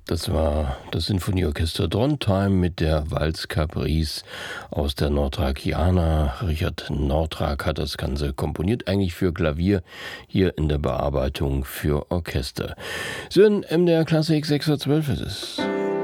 Das war das Sinfonieorchester Trondheim mit der Valse Caprice aus der Nordrakiana. Richard Nordrak hat das Ganze komponiert, eigentlich für Klavier, hier in der Bearbeitung für Orchester. So in MDR Klassik 6:12 ist es.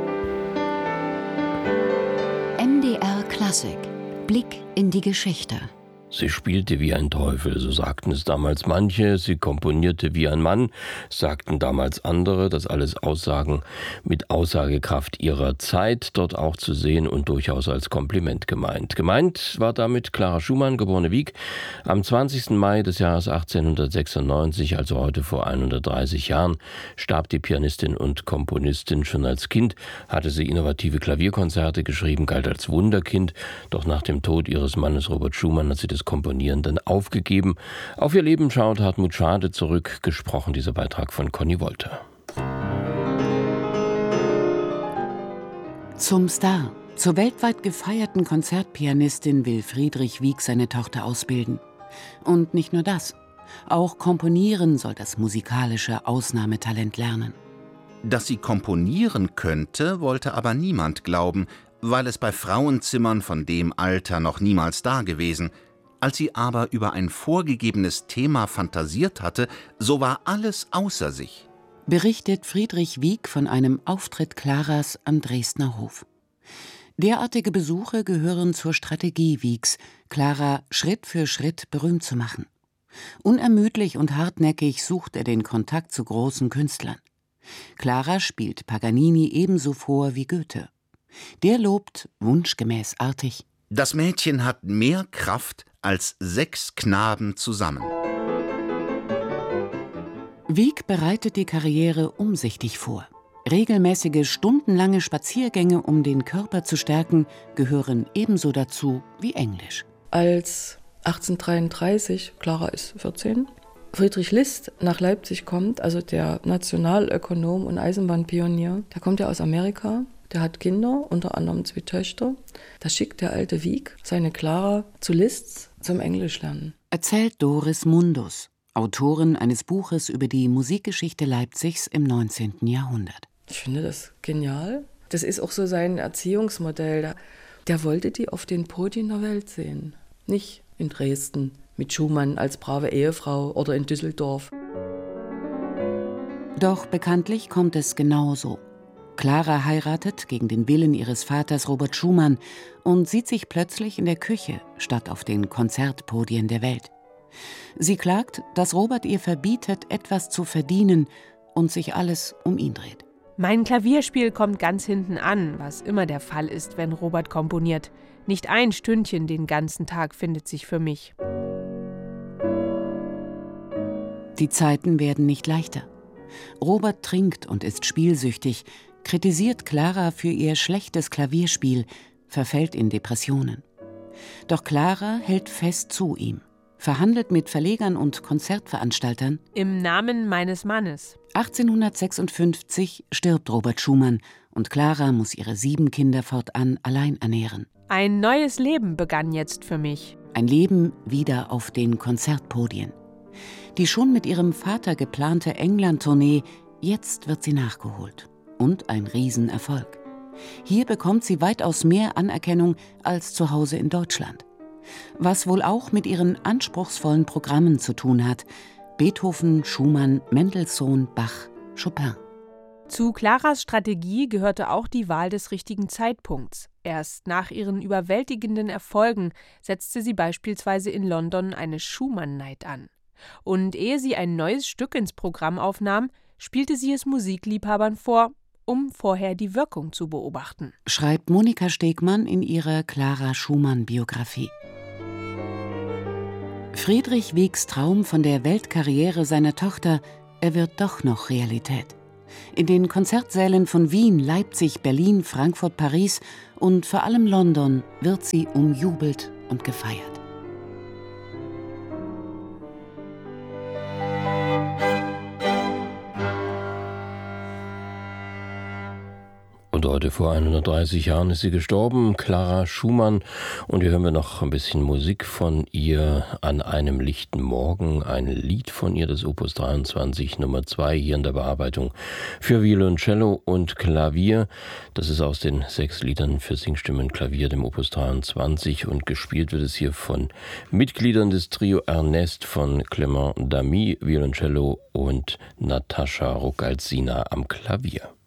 MDR Klassik. Blick in die Geschichte. Sie spielte wie ein Teufel, so sagten es damals manche. Sie komponierte wie ein Mann, sagten damals andere. Das alles Aussagen mit Aussagekraft ihrer Zeit, dort auch zu sehen und durchaus als Kompliment gemeint. Gemeint war damit Clara Schumann, geborene Wieck, am 20. Mai des Jahres 1896, also heute vor 130 Jahren, starb die Pianistin und Komponistin. Schon als Kind hatte sie innovative Klavierkonzerte geschrieben, galt als Wunderkind. Doch nach dem Tod ihres Mannes Robert Schumann hat sie das Komponieren dann aufgegeben. Auf ihr Leben schaut Hartmut Schade zurück, gesprochen dieser Beitrag von Conny Wolter. Zum Star, zur weltweit gefeierten Konzertpianistin will Friedrich Wieck seine Tochter ausbilden. Und nicht nur das, auch Komponieren soll das musikalische Ausnahmetalent lernen. Dass sie komponieren könnte, wollte aber niemand glauben, weil es bei Frauenzimmern von dem Alter noch niemals dagewesen. Als sie aber über ein vorgegebenes Thema fantasiert hatte, so war alles außer sich. Berichtet Friedrich Wieck von einem Auftritt Claras am Dresdner Hof. Derartige Besuche gehören zur Strategie Wiecks, Clara Schritt für Schritt berühmt zu machen. Unermüdlich und hartnäckig sucht er den Kontakt zu großen Künstlern. Clara spielt Paganini ebenso vor wie Goethe. Der lobt, wunschgemäß artig: Das Mädchen hat mehr Kraft als 6 Knaben zusammen. Wieck bereitet die Karriere umsichtig vor. Regelmäßige stundenlange Spaziergänge, um den Körper zu stärken, gehören ebenso dazu wie Englisch. Als 1833, Clara ist 14, Friedrich List nach Leipzig kommt, also der Nationalökonom und Eisenbahnpionier, der kommt ja aus Amerika. Der hat Kinder, unter anderem 2 Töchter. Da schickt der alte Wieck seine Clara zu Liszt zum Englischlernen. Erzählt Doris Mundus, Autorin eines Buches über die Musikgeschichte Leipzigs im 19. Jahrhundert. Ich finde das genial. Das ist auch so sein Erziehungsmodell. Der wollte die auf den Podien der Welt sehen. Nicht in Dresden mit Schumann als brave Ehefrau oder in Düsseldorf. Doch bekanntlich kommt es genauso. Clara heiratet gegen den Willen ihres Vaters Robert Schumann und sieht sich plötzlich in der Küche statt auf den Konzertpodien der Welt. Sie klagt, dass Robert ihr verbietet, etwas zu verdienen und sich alles um ihn dreht. Mein Klavierspiel kommt ganz hinten an, was immer der Fall ist, wenn Robert komponiert. Nicht ein Stündchen den ganzen Tag findet sich für mich. Die Zeiten werden nicht leichter. Robert trinkt und ist spielsüchtig, kritisiert Clara für ihr schlechtes Klavierspiel, verfällt in Depressionen. Doch Clara hält fest zu ihm, verhandelt mit Verlegern und Konzertveranstaltern. Im Namen meines Mannes. 1856 stirbt Robert Schumann und Clara muss ihre 7 Kinder fortan allein ernähren. Ein neues Leben begann jetzt für mich. Ein Leben wieder auf den Konzertpodien. Die schon mit ihrem Vater geplante England-Tournee, jetzt wird sie nachgeholt. Und ein Riesenerfolg. Hier bekommt sie weitaus mehr Anerkennung als zu Hause in Deutschland. Was wohl auch mit ihren anspruchsvollen Programmen zu tun hat. Beethoven, Schumann, Mendelssohn, Bach, Chopin. Zu Claras Strategie gehörte auch die Wahl des richtigen Zeitpunkts. Erst nach ihren überwältigenden Erfolgen setzte sie beispielsweise in London eine Schumann-Night an. Und ehe sie ein neues Stück ins Programm aufnahm, spielte sie es Musikliebhabern vor, um vorher die Wirkung zu beobachten. Schreibt Monika Stegmann in ihrer Clara Schumann-Biografie. Friedrich Wiecks Traum von der Weltkarriere seiner Tochter, er wird doch noch Realität. In den Konzertsälen von Wien, Leipzig, Berlin, Frankfurt, Paris und vor allem London wird sie umjubelt und gefeiert. Und heute vor 130 Jahren ist sie gestorben, Clara Schumann. Und hier hören wir noch ein bisschen Musik von ihr, An einem lichten Morgen, ein Lied von ihr, das Opus 23 Nummer 2, hier in der Bearbeitung für Violoncello und Klavier. Das ist aus den 6 Liedern für Singstimmen und Klavier, dem Opus 23. Und gespielt wird es hier von Mitgliedern des Trio Ernest, von Clément Damy, Violoncello, und Natascha Rogalzina am Klavier.